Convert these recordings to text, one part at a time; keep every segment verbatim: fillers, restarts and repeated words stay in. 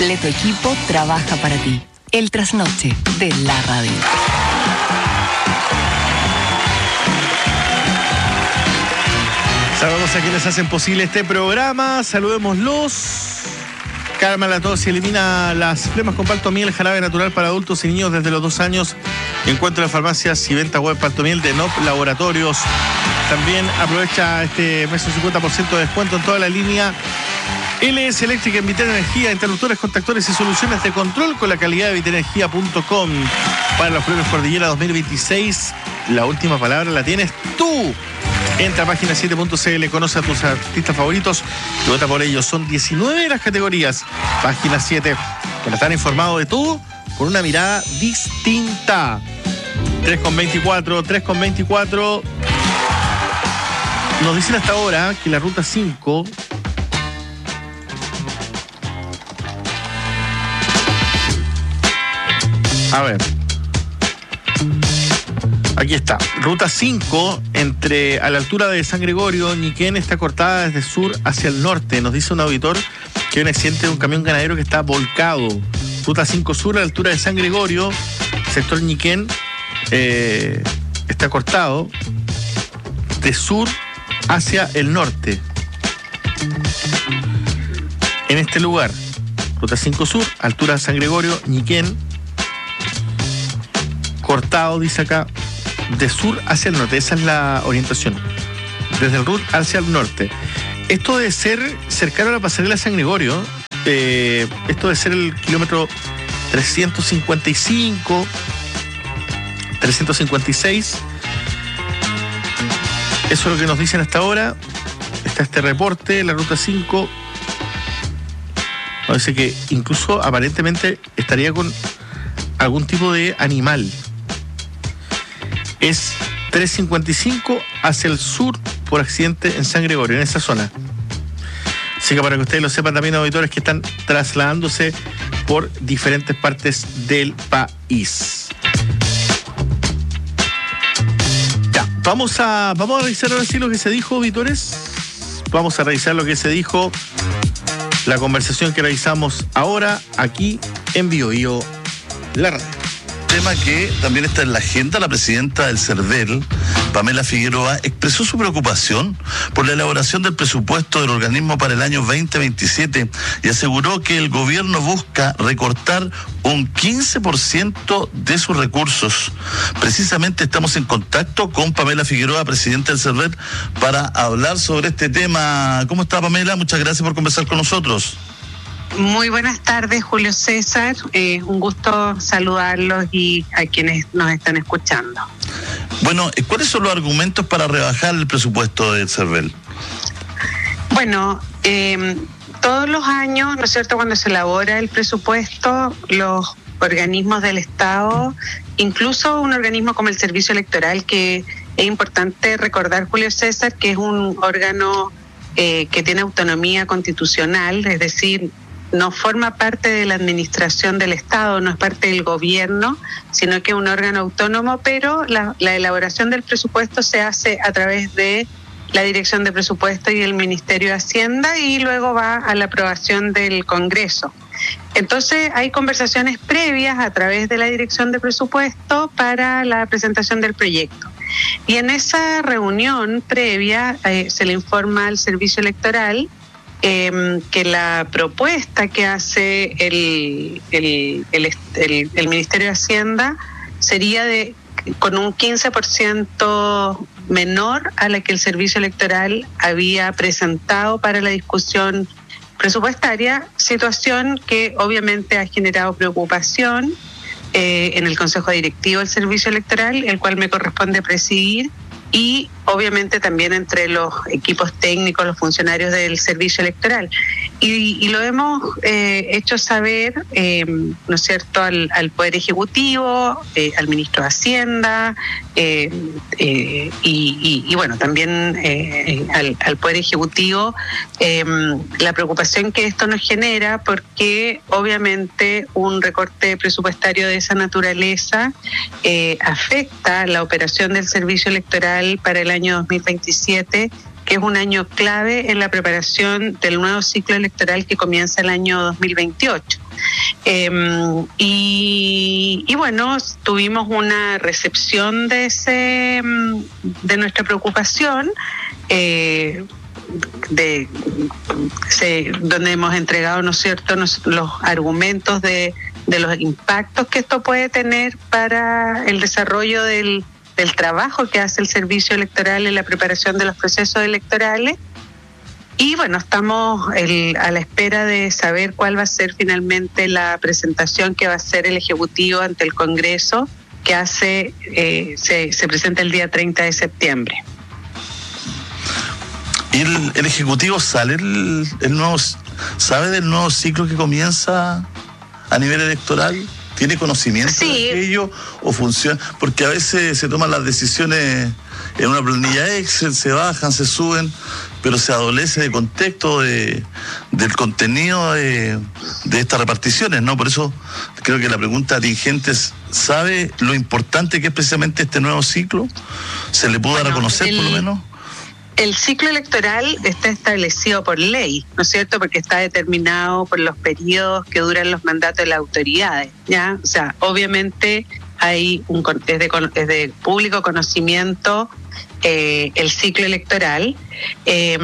completo equipo trabaja para ti. El trasnoche de la radio. Saludamos a quienes hacen posible este programa. Saludémoslos. Calma la tos y elimina las flemas con Paltomiel, jarabe natural para adultos y niños desde los dos años. Encuentra en farmacias y venta web Paltomiel de N O P Laboratorios. También aprovecha este mes un cincuenta por ciento de descuento en toda la línea L S Eléctrica en Viterenergía, interruptores, contactores y soluciones de control con la calidad de viterenergía punto com. Para los premios Cordillera dos mil veintiséis, la última palabra la tienes tú. Entra a página siete punto c l, conoce a tus artistas favoritos y vota por ellos. Son diecinueve las categorías. Página siete, para estar informado de todo con una mirada distinta. tres con veinticuatro, tres con veinticuatro. Nos dicen hasta ahora que la ruta cinco A ver. Aquí está. Ruta cinco, entre a la altura de San Gregorio, Ñiquén, está cortada desde sur hacia el norte. Nos dice un auditor que hay un accidente de un camión ganadero que está volcado. Ruta cinco sur, a la altura de San Gregorio, sector Ñiquén, eh, está cortado de sur hacia el norte. En este lugar, ruta cinco sur, altura de San Gregorio, Ñiquén, cortado, dice acá, de sur hacia el norte. Esa es la orientación, desde el sur hacia el norte. Esto debe ser cercano a la pasarela San Gregorio. Eh, esto debe ser el kilómetro trescientos cincuenta y cinco, trescientos cincuenta y seis. Eso es lo que nos dicen hasta ahora. Está este reporte, la ruta cinco. Nos dice que incluso aparentemente estaría con algún tipo de animal. Es trescientos cincuenta y cinco hacia el sur por accidente en San Gregorio, en esa zona. Así que para que ustedes lo sepan también, auditores que están trasladándose por diferentes partes del país. Ya, vamos a, vamos a revisar ahora sí lo que se dijo, auditores. Vamos a revisar lo que se dijo, la conversación que realizamos ahora aquí en Bio Bio, la radio. Tema que también está en la agenda. La presidenta del CERVEL, Pamela Figueroa, expresó su preocupación por la elaboración del presupuesto del organismo para el año veinte veintisiete y aseguró que el gobierno busca recortar un quince por ciento de sus recursos. Precisamente estamos en contacto con Pamela Figueroa, presidenta del CERVEL, para hablar sobre este tema. ¿Cómo está, Pamela? Muchas gracias por conversar con nosotros. Muy buenas tardes, Julio César. Eh, un gusto saludarlos y a quienes nos están escuchando. Bueno, ¿cuáles son los argumentos para rebajar el presupuesto del CERVEL? Bueno, eh, todos los años, ¿no es cierto?, cuando se elabora el presupuesto, los organismos del Estado, incluso un organismo como el Servicio Electoral, que es importante recordar, Julio César, que es un órgano eh, que tiene autonomía constitucional, es decir, no forma parte de la administración del Estado, no es parte del gobierno, sino que es un órgano autónomo, pero la, la elaboración del presupuesto se hace a través de la Dirección de Presupuesto y el Ministerio de Hacienda y luego va a la aprobación del Congreso. Entonces hay conversaciones previas a través de la Dirección de Presupuesto para la presentación del proyecto. Y en esa reunión previa eh, se le informa al Servicio Electoral Eh, que la propuesta que hace el, el, el, el, el Ministerio de Hacienda sería de con un quince por ciento menor a la que el Servicio Electoral había presentado para la discusión presupuestaria, situación que obviamente ha generado preocupación eh, en el Consejo Directivo del Servicio Electoral, el cual me corresponde presidir, y obviamente también entre los equipos técnicos, los funcionarios del Servicio Electoral. Y, y lo hemos eh, hecho saber, eh, ¿no es cierto?, al, al Poder Ejecutivo, eh, al Ministro de Hacienda, eh, eh, y, y, y bueno, también eh, al, al Poder Ejecutivo, eh, la preocupación que esto nos genera, porque obviamente un recorte presupuestario de esa naturaleza eh, afecta la operación del Servicio Electoral para el año dos mil veintisiete que es un año clave en la preparación del nuevo ciclo electoral que comienza el año dos mil veintiocho. Eh, y, y bueno, tuvimos una recepción de ese de nuestra preocupación, eh, de se, donde hemos entregado, ¿no es cierto?, nos, los argumentos de, de los impactos que esto puede tener para el desarrollo del, del trabajo que hace el servicio electoral en la preparación de los procesos electorales. Y bueno, estamos el, a la espera de saber cuál va a ser finalmente la presentación que va a hacer el Ejecutivo ante el Congreso, que hace eh, se, se presenta el día treinta de septiembre. ¿Y el, el Ejecutivo sale el, el nuevo, sabe del nuevo ciclo que comienza a nivel electoral? ¿Tiene conocimiento sí. de ello o funciona? Porque a veces se toman las decisiones en una planilla Excel, se bajan, se suben, pero se adolece de contexto, de, del contenido de, de estas reparticiones, ¿no? Por eso creo que la pregunta atingente es, ¿sabe lo importante que es precisamente este nuevo ciclo? ¿Se le pudo bueno, dar a conocer el... por lo menos? El ciclo electoral está establecido por ley, ¿no es cierto? Porque está determinado por los periodos que duran los mandatos de las autoridades, ¿ya? O sea, obviamente hay un es de, es de público conocimiento eh, el ciclo electoral. Eh,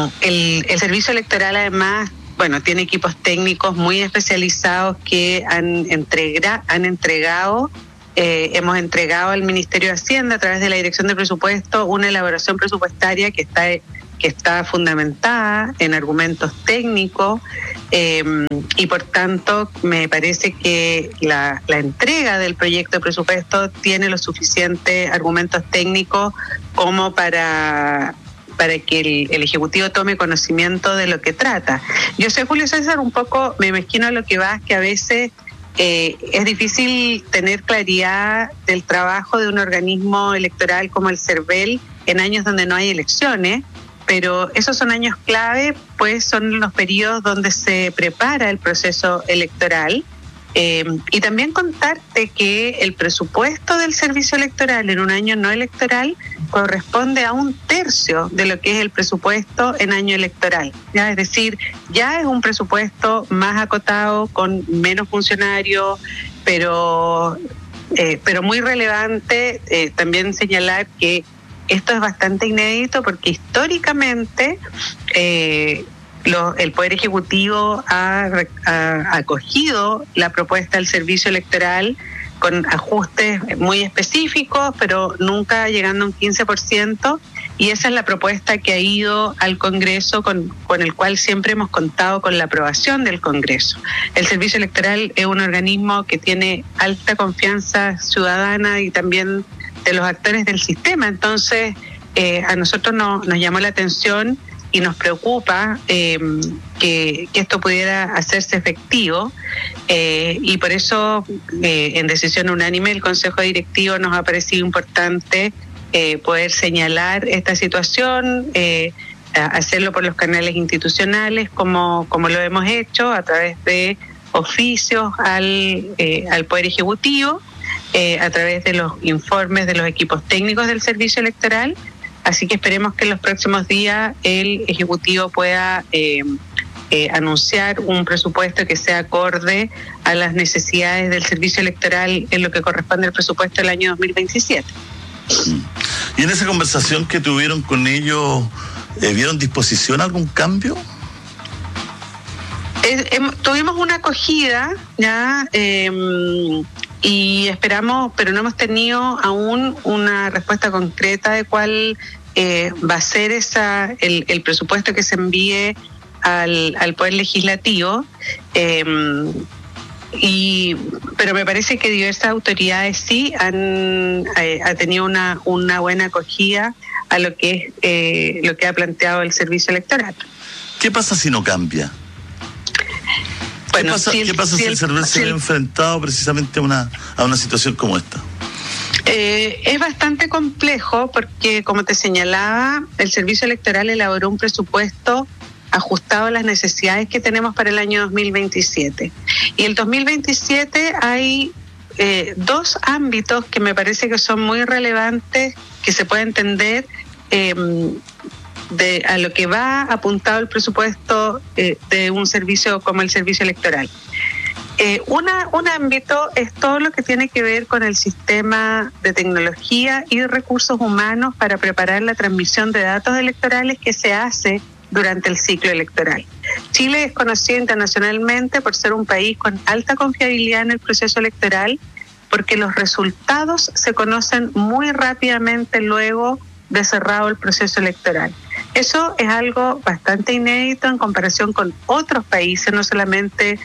el, el servicio electoral, además, bueno, tiene equipos técnicos muy especializados que han, entrega, han entregado Eh, hemos entregado al Ministerio de Hacienda a través de la Dirección de Presupuesto una elaboración presupuestaria que está que está fundamentada en argumentos técnicos eh, y por tanto me parece que la, la entrega del proyecto de presupuesto tiene los suficientes argumentos técnicos como para para que el, el Ejecutivo tome conocimiento de lo que trata. Yo sé, Julio César, un poco me imagino a lo que va, que a veces Eh, es difícil tener claridad del trabajo de un organismo electoral como el CERVEL en años donde no hay elecciones, pero esos son años clave, pues son los periodos donde se prepara el proceso electoral. Eh, y también contarte que el presupuesto del servicio electoral en un año no electoral corresponde a un tercio de lo que es el presupuesto en año electoral, ¿ya? Es decir, ya es un presupuesto más acotado, con menos funcionarios, pero, eh, pero muy relevante. Eh, también señalar que esto es bastante inédito porque históricamente eh, Lo, el Poder Ejecutivo ha, ha acogido la propuesta del servicio electoral con ajustes muy específicos, pero nunca llegando a un quince por ciento, y esa es la propuesta que ha ido al Congreso, con, con el cual siempre hemos contado con la aprobación del Congreso. El servicio electoral es un organismo que tiene alta confianza ciudadana y también de los actores del sistema, entonces eh, a nosotros no, nos llamó la atención y nos preocupa eh, que, que esto pudiera hacerse efectivo eh, y por eso eh, en decisión unánime el Consejo Directivo nos ha parecido importante eh, poder señalar esta situación, eh, hacerlo por los canales institucionales como, como lo hemos hecho a través de oficios al, eh, al Poder Ejecutivo, eh, a través de los informes de los equipos técnicos del servicio electoral. Así que esperemos que en los próximos días el Ejecutivo pueda eh, eh, anunciar un presupuesto que sea acorde a las necesidades del servicio electoral en lo que corresponde al presupuesto del año dos mil veintisiete. ¿Y en esa conversación que tuvieron con ellos, eh, vieron disposición a algún cambio? Eh, eh, tuvimos una acogida, ya, eh, y esperamos, pero no hemos tenido aún una respuesta concreta de cuál eh, va a ser esa el, el presupuesto que se envíe al, al Poder Legislativo. Eh, y pero me parece que diversas autoridades sí han eh, ha tenido una una buena acogida a lo que es eh, lo que ha planteado el servicio electoral. ¿Qué pasa si no cambia? Bueno, ¿Qué pasa si el, ¿qué pasa si, si el CERVEL se ve enfrentado precisamente a una, a una situación como esta? Eh, es bastante complejo porque, como te señalaba, el Servicio Electoral elaboró un presupuesto ajustado a las necesidades que tenemos para el año dos mil veintisiete. Y el dos mil veintisiete hay eh, dos ámbitos que me parece que son muy relevantes, que se puede entender eh, de a lo que va apuntado el presupuesto eh, de un servicio como el servicio electoral. Eh, una, un ámbito es todo lo que tiene que ver con el sistema de tecnología y recursos humanos para preparar la transmisión de datos electorales que se hace durante el ciclo electoral. Chile es conocido internacionalmente por ser un país con alta confiabilidad en el proceso electoral, porque los resultados se conocen muy rápidamente luego de cerrado el proceso electoral. Eso es algo bastante inédito en comparación con otros países, no solamente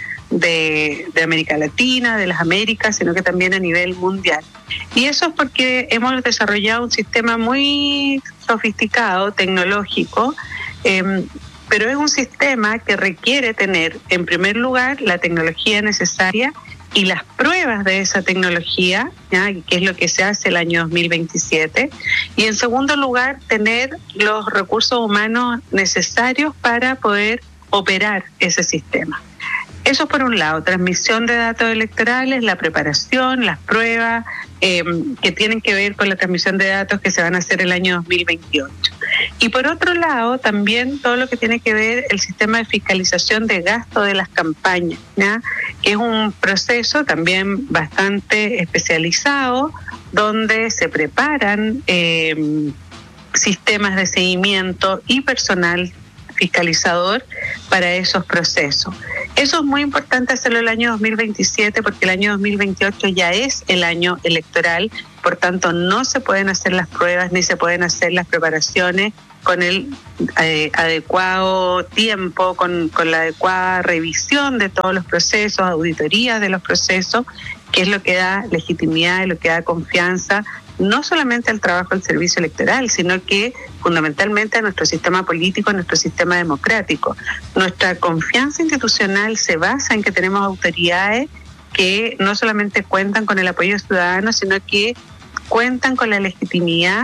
de, de América Latina, de las Américas, sino que también a nivel mundial. Y eso es porque hemos desarrollado un sistema muy sofisticado, tecnológico, eh, pero es un sistema que requiere tener, en primer lugar, la tecnología necesaria y las pruebas de esa tecnología, ¿ya? Que es lo que se hace el año dos mil veintisiete, y en segundo lugar, tener los recursos humanos necesarios para poder operar ese sistema. Eso por un lado, transmisión de datos electorales, la preparación, las pruebas eh, que tienen que ver con la transmisión de datos que se van a hacer el año dos mil veintiocho. Y por otro lado, también todo lo que tiene que ver el sistema de fiscalización de gasto de las campañas, ¿ya? Que es un proceso también bastante especializado, donde se preparan eh, sistemas de seguimiento y personal fiscalizador para esos procesos. Eso es muy importante hacerlo el año dos mil veintisiete, porque el año dos mil veintiocho ya es el año electoral, por tanto no se pueden hacer las pruebas ni se pueden hacer las preparaciones con el eh, adecuado tiempo, con, con la adecuada revisión de todos los procesos, auditorías de los procesos, que es lo que da legitimidad y lo que da confianza no solamente al trabajo del servicio electoral, sino que fundamentalmente a nuestro sistema político, a nuestro sistema democrático. Nuestra confianza institucional se basa en que tenemos autoridades que no solamente cuentan con el apoyo ciudadano, sino que cuentan con la legitimidad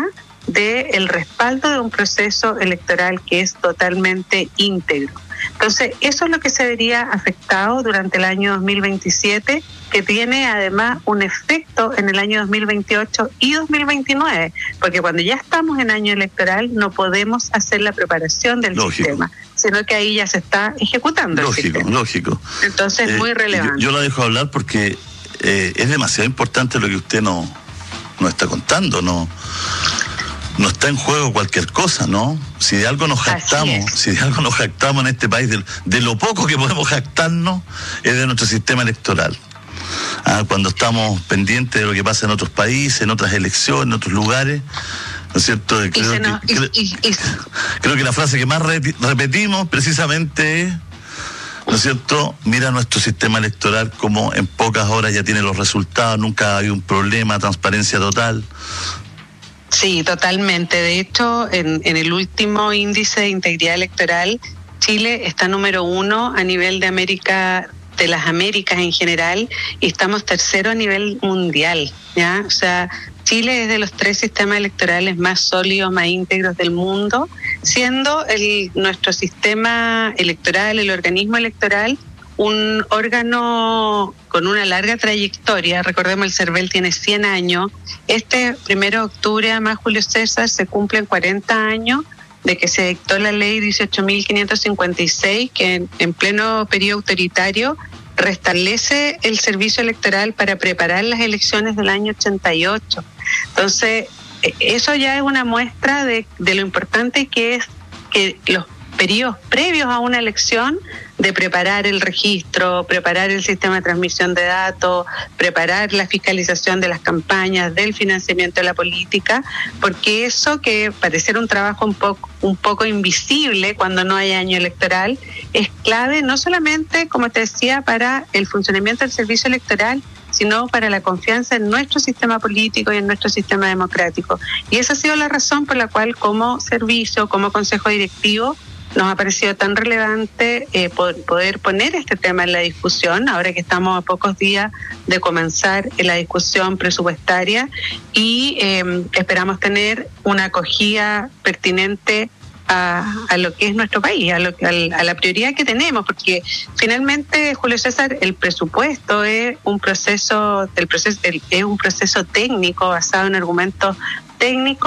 del respaldo de un proceso electoral que es totalmente íntegro. Entonces, eso es lo que se vería afectado durante el año dos mil veintisiete, que tiene además un efecto en el año dos mil veintiocho y dos mil veintinueve, porque cuando ya estamos en año electoral no podemos hacer la preparación del lógico. sistema, sino que ahí ya se está ejecutando lógico, el sistema. Lógico, Entonces, eh, muy relevante. Yo, yo la dejo hablar porque eh, es demasiado importante lo que usted nos no está contando, no... No está en juego cualquier cosa, ¿no? Si de algo nos jactamos, si de algo nos jactamos en este país, de, de lo poco que podemos jactarnos, es de nuestro sistema electoral. Ah, cuando estamos pendientes de lo que pasa en otros países, en otras elecciones, en otros lugares, ¿no es cierto? Creo, que, no, creo, y, y, y... creo que la frase que más re- repetimos precisamente es, ¿no es cierto? Mira nuestro sistema electoral como en pocas horas ya tiene los resultados, nunca ha habido un problema, transparencia total. Sí, totalmente. De hecho, en, en el último índice de integridad electoral, Chile está número uno a nivel de América, de las Américas en general, y estamos tercero a nivel mundial, ¿ya? O sea, Chile es de los tres sistemas electorales más sólidos, más íntegros del mundo, siendo el, nuestro sistema electoral, el organismo electoral, un órgano con una larga trayectoria. Recordemos, el CERVEL tiene cien años. Este primero de octubre, además, Julio César, se cumplen cuarenta años de que se dictó la ley dieciocho mil quinientos cincuenta y seis, que en, en pleno periodo autoritario restablece el servicio electoral para preparar las elecciones del año ochenta y ocho. Entonces, eso ya es una muestra de, de lo importante que es que los periodos previos a una elección, de preparar el registro, preparar el sistema de transmisión de datos, preparar la fiscalización de las campañas, del financiamiento de la política, porque eso, que pareciera un trabajo un poco, un poco invisible cuando no hay año electoral, es clave no solamente, como te decía, para el funcionamiento del servicio electoral, sino para la confianza en nuestro sistema político y en nuestro sistema democrático. Y esa ha sido la razón por la cual, como servicio, como consejo directivo, nos ha parecido tan relevante eh, poder poner este tema en la discusión, ahora que estamos a pocos días de comenzar la discusión presupuestaria, y eh, esperamos tener una acogida pertinente a, a lo que es nuestro país, a, lo, a, a la prioridad que tenemos, porque finalmente, Julio César, el presupuesto es un proceso, el proceso el, es un proceso técnico basado en argumentos técnicos,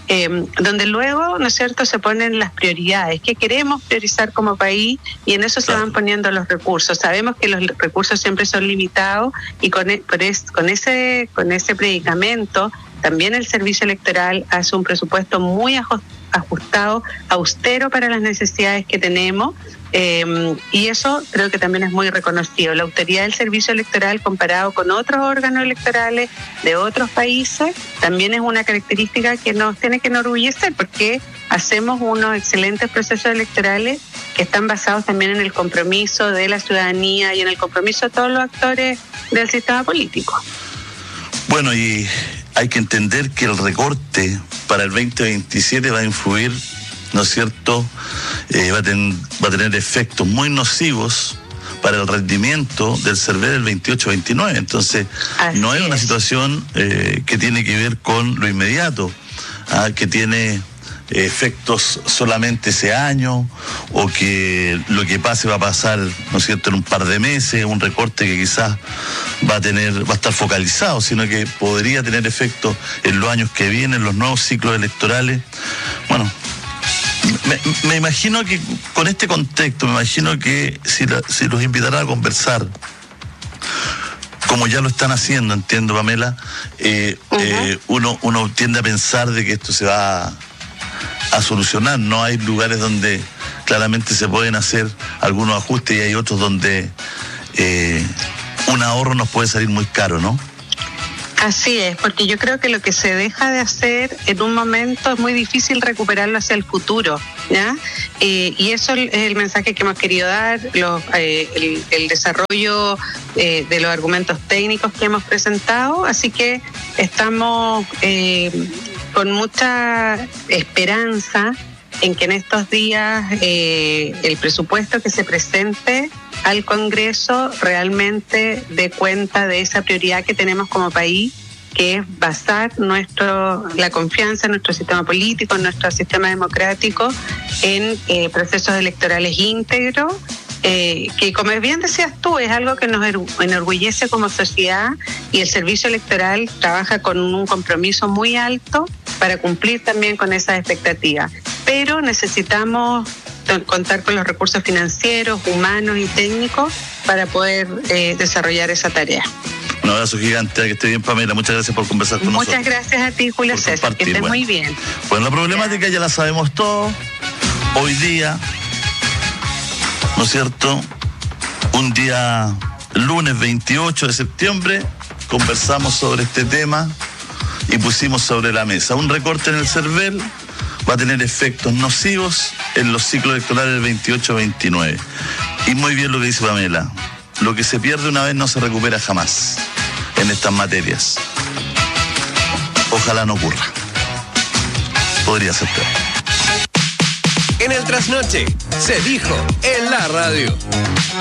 eh, donde luego, ¿no es cierto?, se ponen las prioridades, qué queremos priorizar como país, y en eso se van poniendo los recursos. Sabemos que los recursos siempre son limitados, y con, con, es, con, ese, con ese predicamento también el Servicio Electoral hace un presupuesto muy ajustado, austero para las necesidades que tenemos, eh, y eso creo que también es muy reconocido. La austeridad del Servicio Electoral comparado con otros órganos electorales de otros países también es una característica que nos tiene que enorgullecer, porque hacemos unos excelentes procesos electorales que están basados también en el compromiso de la ciudadanía y en el compromiso de todos los actores del sistema político. Bueno, y hay que entender que el recorte para el veinte veintisiete va a influir, ¿no es cierto?, eh, va, a ten, va a tener efectos muy nocivos para el rendimiento del CERVEL del veintiocho veintinueve. Entonces, Así no es una situación eh, que tiene que ver con lo inmediato, ¿ah? que tiene efectos solamente ese año, o que lo que pase va a pasar, ¿no es cierto?, en un par de meses, un recorte que quizás va a tener, va a estar focalizado, sino que podría tener efectos en los años que vienen, los nuevos ciclos electorales. Bueno, me, me imagino que con este contexto, me imagino que si, la, si los invitara a conversar, como ya lo están haciendo, entiendo, Pamela, eh, uh-huh. eh, uno, uno tiende a pensar de que esto se va a a solucionar. No hay lugares donde claramente se pueden hacer algunos ajustes, y hay otros donde eh, un ahorro nos puede salir muy caro, ¿no? Así es, porque yo creo que lo que se deja de hacer en un momento es muy difícil recuperarlo hacia el futuro, ¿ya? Eh, y eso es el mensaje que hemos querido dar, los, eh, el, el desarrollo eh, de los argumentos técnicos que hemos presentado, así que estamos eh, con mucha esperanza en que en estos días eh, el presupuesto que se presente al Congreso realmente dé cuenta de esa prioridad que tenemos como país, que es basar nuestro, la confianza en nuestro sistema político, en nuestro sistema democrático, en eh, procesos electorales íntegros, eh, que, como bien decías tú, es algo que nos enorgullece como sociedad, y el Servicio Electoral trabaja con un compromiso muy alto para cumplir también con esas expectativas. Pero necesitamos contar con los recursos financieros, humanos y técnicos para poder eh, desarrollar esa tarea. Un abrazo gigante, que esté bien, Pamela. Muchas gracias por conversar con Muchas nosotros. Muchas gracias a ti, Julio César, que estés bueno. muy bien. Bueno, la problemática ya la sabemos todos. Hoy día, ¿no es cierto?, un día lunes veintiocho de septiembre, conversamos sobre este tema y pusimos sobre la mesa un recorte en el CERVEL. Va a tener efectos nocivos en los ciclos electorales del veintiocho veintinueve. Y muy bien lo que dice Pamela, lo que se pierde una vez no se recupera jamás en estas materias. Ojalá no ocurra. Podría ser peor. En el trasnoche se dijo en la radio.